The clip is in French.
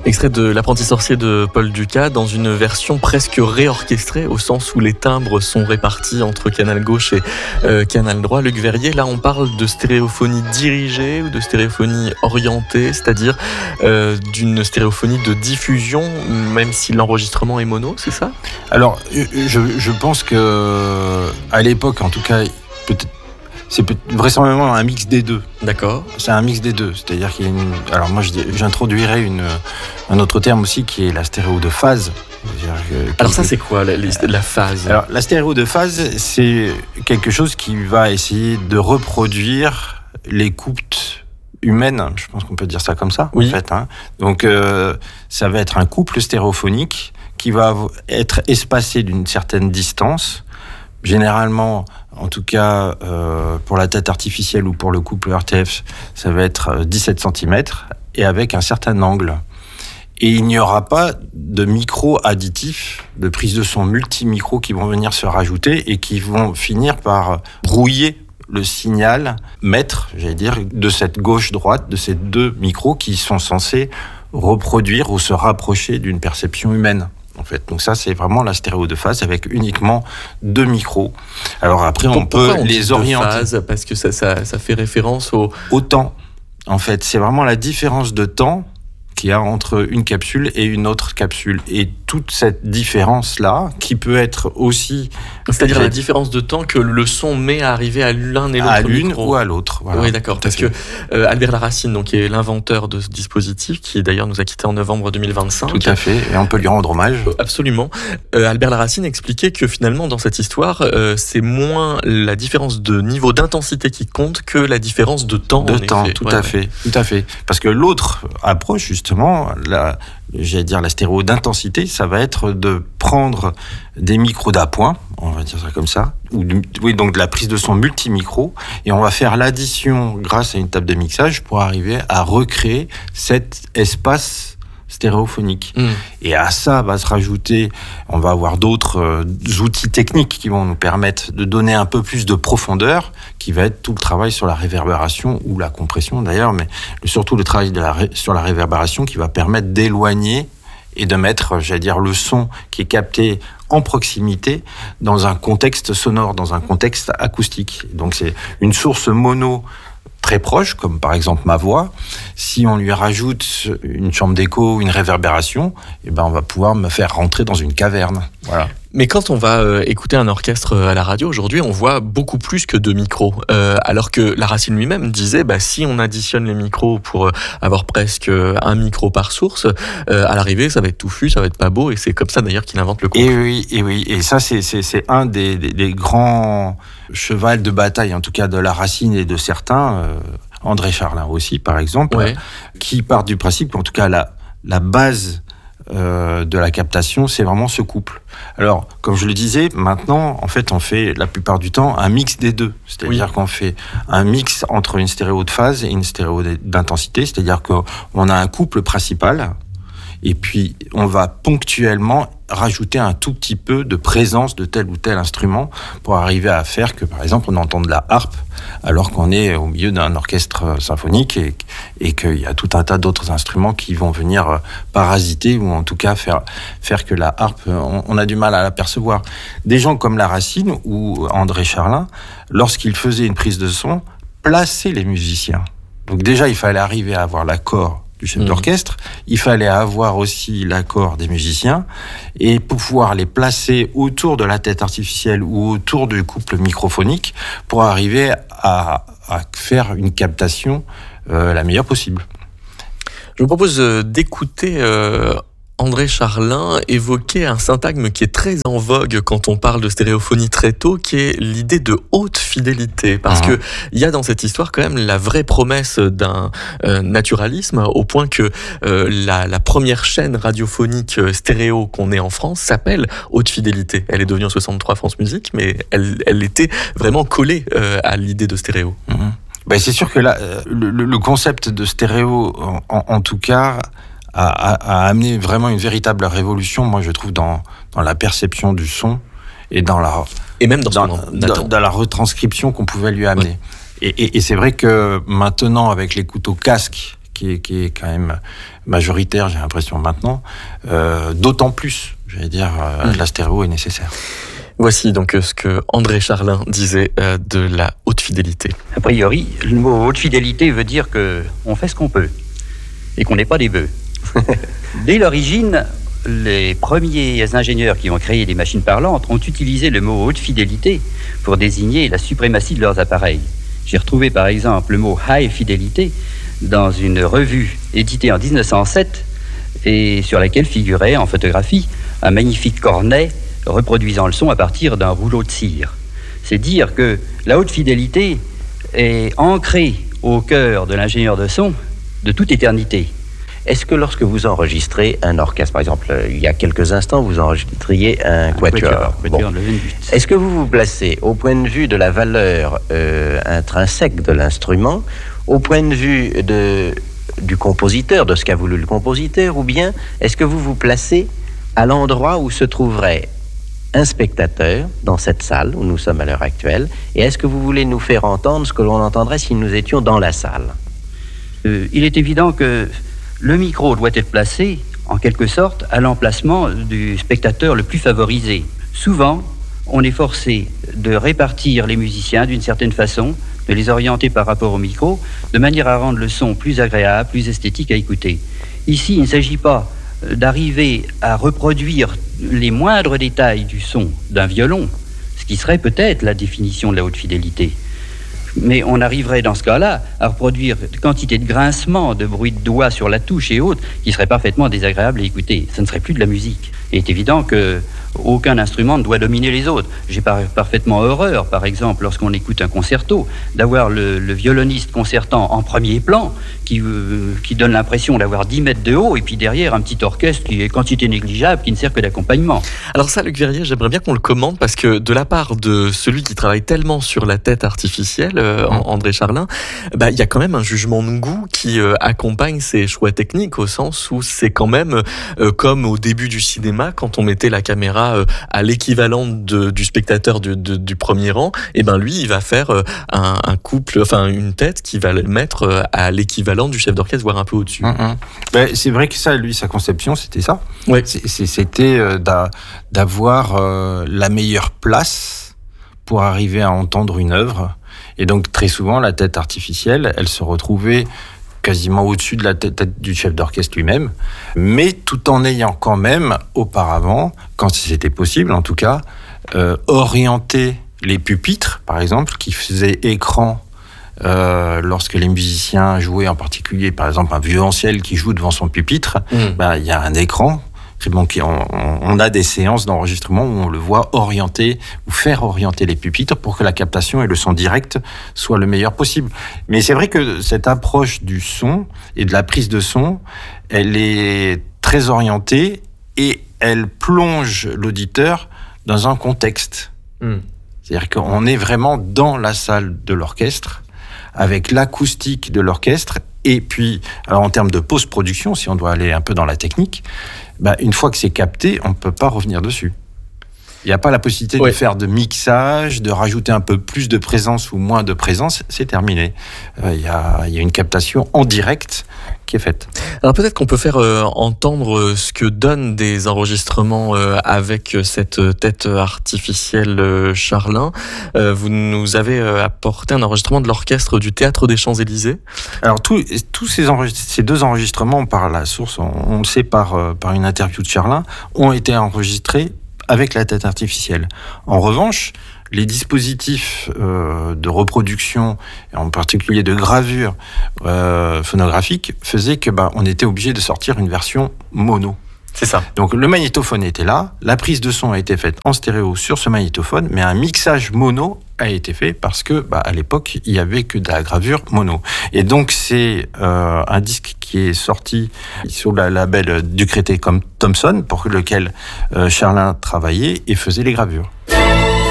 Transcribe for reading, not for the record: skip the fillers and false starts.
Extrait de L'apprenti sorcier de Paul Dukas dans une version presque réorchestrée au sens où les timbres sont répartis entre canal gauche et canal droit. Luc Verrier, là on parle de stéréophonie dirigée ou de stéréophonie orientée, c'est-à-dire d'une stéréophonie de diffusion même si l'enregistrement est mono, c'est ça ? Alors je pense que à l'époque en tout cas peut-être c'est vraisemblablement un mix des deux. D'accord. C'est un mix des deux. C'est-à-dire qu'il y a une... Alors moi, j'introduirais un autre terme aussi qui est la stéréo de phase. Alors ça, c'est quoi la phase ? Alors la stéréo de phase, c'est quelque chose qui va essayer de reproduire l'écoute humaine. Je pense qu'on peut dire ça comme ça, oui. En fait. Hein. Donc ça va être un couple stéréophonique qui va être espacé d'une certaine distance. Généralement, en tout cas, pour la tête artificielle ou pour le couple RTF, ça va être 17 cm et avec un certain angle. Et il n'y aura pas de micro additifs, de prise de son multi-micro qui vont venir se rajouter et qui vont finir par brouiller le signal maître, j'allais dire, de cette gauche-droite, de ces deux micros qui sont censés reproduire ou se rapprocher d'une perception humaine. En fait. Donc ça, c'est vraiment la stéréo de phase avec uniquement deux micros. Alors après, on peut les orienter. Phase, parce que ça fait référence au temps. En fait, c'est vraiment la différence de temps qu'il y a entre une capsule et une autre capsule. Et toute cette différence-là, qui peut être aussi... C'est-à-dire la différence de temps que le son met à arriver à l'un et l'autre à l'une micro. ou à l'autre. Voilà. Oui, d'accord. Parce que Albert Larracine, donc, qui est l'inventeur de ce dispositif, qui d'ailleurs nous a quittés en novembre 2025. Tout à fait, et on peut lui rendre hommage. Absolument. Albert Larracine expliquait que finalement, dans cette histoire, c'est moins la différence de niveau d'intensité qui compte que la différence de temps. Tout à fait. Parce que l'autre approche, justement, la stéréo d'intensité, ça va être de prendre des micros d'appoint, on va dire ça comme ça, donc de la prise de son multi-micro, et on va faire l'addition grâce à une table de mixage pour arriver à recréer cet espace stéréophonique. Et à ça va se rajouter, on va avoir d'autres outils techniques qui vont nous permettre de donner un peu plus de profondeur, qui va être tout le travail sur la réverbération ou la compression d'ailleurs, mais surtout le travail sur la réverbération qui va permettre d'éloigner et de mettre, le son qui est capté en proximité dans un contexte sonore, dans un contexte acoustique. Donc c'est une source mono très proche, comme par exemple ma voix. Si on lui rajoute une chambre d'écho, une réverbération, on va pouvoir me faire rentrer dans une caverne. Voilà. Mais quand on va écouter un orchestre à la radio aujourd'hui, on voit beaucoup plus que deux micros. Alors que Larracine lui-même disait, si on additionne les micros pour avoir presque un micro par source, à l'arrivée, ça va être touffu, ça va être pas beau, et c'est comme ça d'ailleurs qu'il invente le couple. Et oui. Et ça, c'est un des grands chevals de bataille, en tout cas de Larracine et de certains, André Charlin aussi, par exemple, qui part du principe qu'en tout cas, la base de la captation, c'est vraiment ce couple. Alors, comme je le disais, maintenant, en fait, on fait la plupart du temps un mix des deux. C'est-à-dire qu'on fait un mix entre une stéréo de phase et une stéréo d'intensité. C'est-à-dire qu'on a un couple principal et puis on va ponctuellement rajouter un tout petit peu de présence de tel ou tel instrument pour arriver à faire que, par exemple, on entende la harpe alors qu'on est au milieu d'un orchestre symphonique et qu'il y a tout un tas d'autres instruments qui vont venir parasiter ou en tout cas faire que la harpe, on a du mal à l'apercevoir. Des gens comme Larracine ou André Charlin, lorsqu'ils faisaient une prise de son, plaçaient les musiciens. Donc déjà, il fallait arriver à avoir l'accord du chef d'orchestre, il fallait avoir aussi l'accord des musiciens, et pour pouvoir les placer autour de la tête artificielle ou autour du couple microphonique pour arriver à faire une captation la meilleure possible. Je vous propose d'écouter André Charlin évoquait un syntagme qui est très en vogue quand on parle de stéréophonie très tôt, qui est l'idée de haute fidélité. Parce que il y a dans cette histoire quand même la vraie promesse d'un naturalisme, au point que la première chaîne radiophonique stéréo qu'on ait en France s'appelle Haute Fidélité. Elle est devenue en 63 France Musique, mais elle était vraiment collée à l'idée de stéréo. C'est sûr que là, le concept de stéréo, en tout cas, a amené vraiment une véritable révolution, moi je trouve, dans la perception du son et et même dans la retranscription qu'on pouvait lui amener. Ouais. Et c'est vrai que maintenant, avec les couteaux casques qui est quand même majoritaire, j'ai l'impression maintenant, d'autant plus, la stéréo est nécessaire. Voici donc ce que André Charlin disait de la haute fidélité. A priori, le mot haute fidélité veut dire qu'on fait ce qu'on peut et qu'on n'est pas des bœufs. Dès l'origine, les premiers ingénieurs qui ont créé des machines parlantes ont utilisé le mot haute fidélité pour désigner la suprématie de leurs appareils. J'ai retrouvé par exemple le mot high fidélité dans une revue éditée en 1907 et sur laquelle figurait en photographie un magnifique cornet reproduisant le son à partir d'un rouleau de cire. C'est dire que la haute fidélité est ancrée au cœur de l'ingénieur de son de toute éternité. Est-ce que lorsque vous enregistrez un orchestre, par exemple, il y a quelques instants, vous enregistriez un quatuor. Bon. Est-ce que vous vous placez au point de vue de la valeur intrinsèque de l'instrument, au point de vue du compositeur, de ce qu'a voulu le compositeur, ou bien est-ce que vous vous placez à l'endroit où se trouverait un spectateur dans cette salle où nous sommes à l'heure actuelle, et est-ce que vous voulez nous faire entendre ce que l'on entendrait si nous étions dans la salle ? Il est évident que le micro doit être placé, en quelque sorte, à l'emplacement du spectateur le plus favorisé. Souvent, on est forcé de répartir les musiciens d'une certaine façon, de les orienter par rapport au micro, de manière à rendre le son plus agréable, plus esthétique à écouter. Ici, il ne s'agit pas d'arriver à reproduire les moindres détails du son d'un violon, ce qui serait peut-être la définition de la haute fidélité. Mais on arriverait dans ce cas-là à reproduire une quantité de grincements, de bruits de doigts sur la touche et autres qui seraient parfaitement désagréables à écouter. Ça ne serait plus de la musique. Il est évident qu'aucun instrument ne doit dominer les autres. J'ai parfaitement horreur, par exemple, lorsqu'on écoute un concerto, d'avoir le violoniste concertant en premier plan qui donne l'impression d'avoir 10 mètres de haut et puis derrière un petit orchestre qui est quantité négligeable, qui ne sert que d'accompagnement. Alors ça, Luc Verrier, j'aimerais bien qu'on le commente parce que de la part de celui qui travaille tellement sur la tête artificielle, André Charlin, il y a quand même un jugement de goût qui accompagne ces choix techniques au sens où c'est quand même comme au début du cinéma quand on mettait la caméra à l'équivalent du spectateur du premier rang, et lui il va faire un couple, enfin une tête qui va le mettre à l'équivalent du chef d'orchestre, voire un peu au-dessus. C'est vrai que ça, lui, sa conception, c'était ça. Ouais. C'était d'avoir la meilleure place pour arriver à entendre une œuvre. Et donc, très souvent, la tête artificielle, elle se retrouvait quasiment au-dessus de la tête du chef d'orchestre lui-même, mais tout en ayant quand même, auparavant, quand c'était possible en tout cas, orienté les pupitres, par exemple, qui faisaient écran lorsque les musiciens jouaient, en particulier, par exemple, un violoncelle qui joue devant son pupitre, y a un écran. Donc, on a des séances d'enregistrement où on le voit orienter ou faire orienter les pupitres pour que la captation et le son direct soient le meilleur possible. Mais c'est vrai que cette approche du son et de la prise de son, elle est très orientée et elle plonge l'auditeur dans un contexte. C'est-à-dire qu'on est vraiment dans la salle de l'orchestre avec l'acoustique de l'orchestre. Et puis, alors en termes de post-production, si on doit aller un peu dans la technique, une fois que c'est capté, on ne peut pas revenir dessus. Il n'y a pas la possibilité de faire de mixage, de rajouter un peu plus de présence ou moins de présence, c'est terminé. Il y a une captation en direct qui est faite. Alors peut-être qu'on peut faire entendre ce que donnent des enregistrements avec cette tête artificielle Charlin. Vous nous avez apporté un enregistrement de l'orchestre du Théâtre des Champs-Élysées. Alors tous ces deux enregistrements, par la source, on le sait par une interview de Charlin, ont été enregistrés avec la tête artificielle. En revanche, les dispositifs de reproduction, et en particulier de gravure phonographique, faisaient que on était obligé de sortir une version mono. C'est ça. Donc le magnétophone était là, la prise de son a été faite en stéréo sur ce magnétophone, mais un mixage mono a été fait parce que à l'époque il y avait que de la gravure mono. Et donc c'est un disque qui est sorti sur le label Ducretet comme Thomson, pour lequel Charlin travaillait et faisait les gravures.